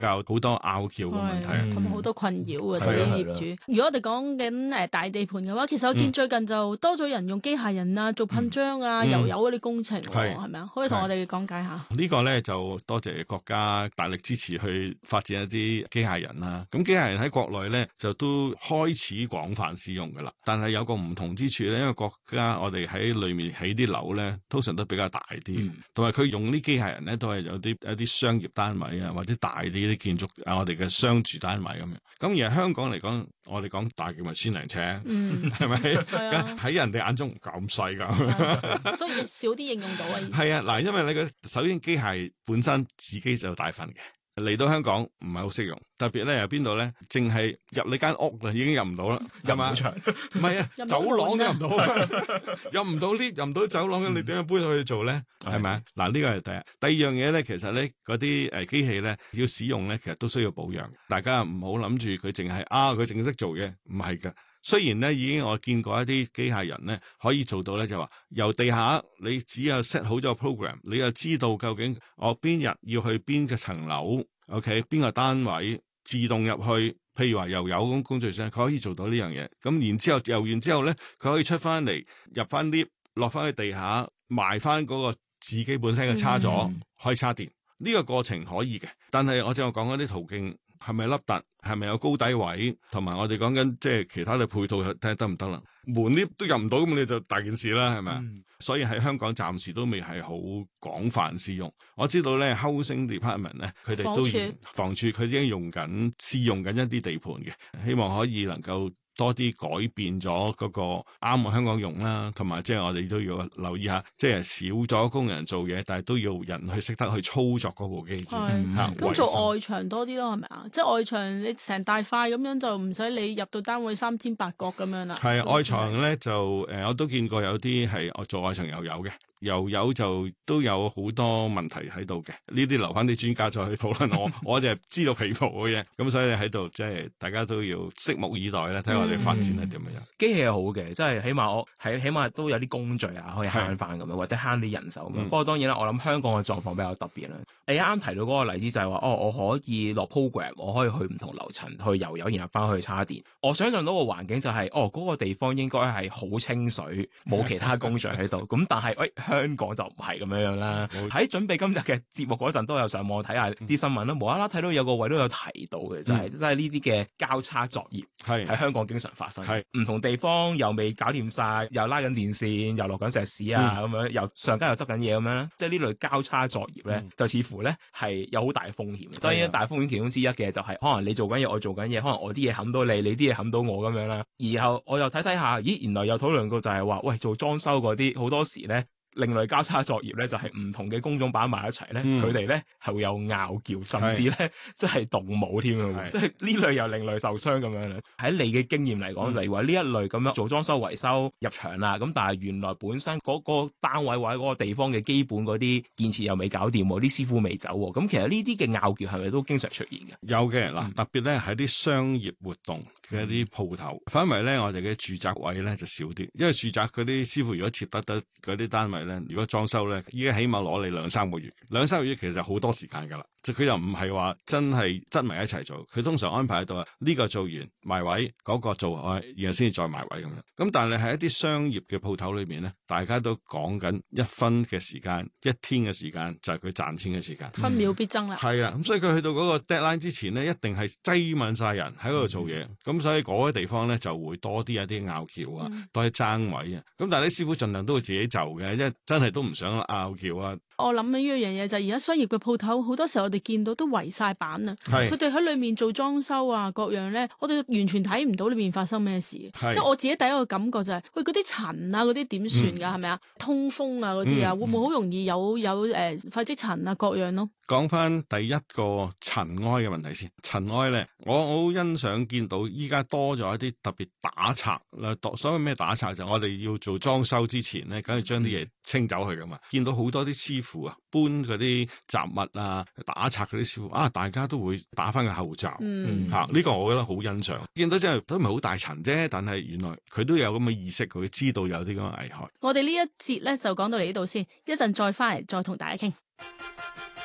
較好多拗撬嘅問題， 同埋好多困擾嘅對於業主。如果我哋講緊大地盤嘅話，其實我見最近就多咗人用機械人啊做噴漿啊、油油嗰啲工程，係咪啊？可以同我哋講解下？ 呢個咧就多謝國家大力支持去發展一啲機械人啦。咁機械人喺國內咧就都開始廣泛使用噶啦，但係有個唔同之處咧，因為國家我哋喺裏面起啲樓咧，通常都比較大啲，同埋佢用啲機械人咧都係有一啲商業單位啊，或者大啲建築啊，我哋嘅商住單位咁樣。咁而喺香港嚟講，我哋講大嘅咪千零尺，係咪？喺人哋眼中咁細㗎， 所以少啲應用到啊。 係啊，嗱，因為你首先機械本身自己就有大份嘅。嚟到香港唔係好適用，特別咧由邊度咧？淨係入你間屋啦，已經入唔到啦，入唔場，唔係啊，走廊都入唔到，入唔到 lift， 入唔到走廊，你點樣搬去做咧？係咪啊？嗱，呢個係第一。第二樣嘢咧，其實咧嗰啲機器咧要使用咧，其實都需要保養。大家唔好諗住佢淨係佢淨係識做嘅，唔係㗎。雖然咧已經我見過一啲機械人咧可以做到咧，就話由地下你只有 set 好咗 program， 你就知道究竟我邊日要去邊個層樓 ，OK 邊個單位自動入去，譬如話又有咁工序上，佢可以做到呢樣嘢。咁然之後游完之後咧，佢可以出翻嚟入翻 lift， 落翻去地下埋翻嗰個自己本身嘅插座，可以插電。呢個過程可以嘅，但係我正話講嗰啲途徑。係咪凹凸？係咪有高低位？同埋我哋講緊即係其他嘅配套睇下得唔得啦？門 lift 都入唔到咁，你就大件事啦，係咪？所以喺香港暫時都未係好廣泛使用。我知道咧，Housing Department 咧，佢哋都房署佢已經試用緊一啲地盤嘅，希望可以能夠多啲改變咗嗰個啱我香港用啦，同埋即係我哋都要留意下，即係少咗工人做嘢，但係都要人去識得去操作嗰部機子。 咁做外牆多啲咯，係咪啊？即係外牆你成大塊咁樣就唔使你入到單位三尖八角咁樣啦。 係外牆咧就我都見過有啲係我做外牆又有嘅。又有就都有好多問題喺度嘅，呢啲留翻啲專家再去討論。我就係知道皮毛嘅嘢，咁所以喺度即係大家都要拭目以待咧，睇下我哋發展係點樣。 機器係好嘅，即係起碼都有啲工序啊，可以慳翻咁樣，或者慳啲人手咁。不過當然啦，我諗香港嘅狀況比較特別啦。你啱提到嗰個例子就係話，我可以落 program， 我可以去唔同樓層去油，然後翻去插電。我想象到個環境就係，嗰個地方應該係好清水，冇其他工序喺度。咁但係香港就唔係咁樣啦。喺準備今日嘅節目嗰陣，都有上網睇下啲新聞啦，無啦啦睇到有個位都有提到嘅，就係即係呢啲嘅交叉作業喺香港經常發生。唔同地方又未搞掂晒，又拉緊電線，又落緊石屎啊咁樣，又上街又執緊嘢咁樣，即係呢類交叉作業咧，就似乎咧係有好大嘅風險。當然大風險其中之一嘅就係可能你做緊嘢，我做緊嘢，可能我啲嘢冚到你，你啲嘢冚到我咁樣啦。然後我又睇下，咦，原來有討論過就係話，喂，做裝修嗰啲好多時咧。另類交叉作業咧，就係唔同嘅工種擺埋一齊咧，佢哋咧係會有拗撬，甚至咧即係動武添啊！即係呢類又另類受傷咁樣咧。喺你嘅經驗嚟講，例如話呢一類咁樣做裝修維修入場啦，咁但係原來本身嗰個單位或者嗰個地方嘅基本嗰啲建設又未搞掂，啲師傅未走，咁其實呢啲嘅拗撬係咪都經常出現嘅？ 有嘅嗱，特別咧喺啲商業活動嘅一啲鋪頭，反為咧我哋嘅住宅位咧就少啲，因為住宅嗰啲師傅如果接得嗰啲單位。如果裝修咧，依家起碼攞你2-3個月，2-3個月其實好多時間噶啦。即佢又唔係話真係擠埋一齊做，佢通常安排喺度啊。呢個做完埋位，嗰個做完，然後先至再埋位咁樣。咁但係喺一啲商業嘅鋪頭裏面咧，大家都講緊1分嘅時間、1天嘅時間就係佢賺錢嘅時間， 分秒必爭啦。 係啊，咁所以佢去到嗰個 deadline 之前咧，一定係擠滿晒人喺嗰度做嘢。咁所以嗰啲地方咧就會多啲一啲拗撬啊，多啲爭位啊。咁但係啲師傅盡量都會自己就嘅，因為真係都唔想拗撬啊。 我諗起呢樣嘢就係而家商業嘅鋪頭，好多時候我哋見到都圍晒板啊。佢哋喺裏面做裝修啊，各樣咧，我哋完全睇唔到裏面發生咩事。即係我自己第一個感覺就係，喂，嗰啲塵啊，嗰啲點算㗎？係咪啊？通風啊嗰啲啊，會唔會好容易有廢積塵啊各樣咯？ 講翻第一個塵埃嘅問題先，塵埃咧，我好欣賞見到依家多咗一啲特別打拆啦。所謂咩打拆就係我哋要做裝修之前咧，梗係將啲嘢清走去噶嘛。見到好多啲師傅啊，搬嗰啲雜物啊，打拆嗰啲師傅啊，大家都會打翻個後罩。呢個我覺得好欣賞。見到真係都唔係好大塵啫，但係原來佢都有咁嘅意識，佢知道有啲咁嘅危害。 我哋呢一節咧就講到嚟呢度先，一陣再翻嚟再同大家傾。